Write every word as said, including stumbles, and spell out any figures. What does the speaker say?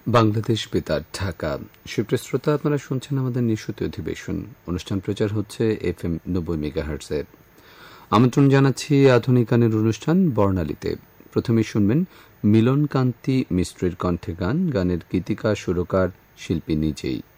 বাংলাদেশ বেতার ঢাকা। সুপ্রিয় শ্রোতা, আপনারা শুনছেন আমাদের নিঃশতি অধিবেশন। অনুষ্ঠান প্রচার হচ্ছে এফ এম নব্বই মেগাহার্টজে। আমন্ত্রণ জানাচ্ছি আধুনিক গানের অনুষ্ঠান বর্ণালীতে। প্রথমে শুনবেন মিলন কান্তি মিস্ত্রির কণ্ঠে গান। গানের গীতিকার সুরকার শিল্পী নিজেই।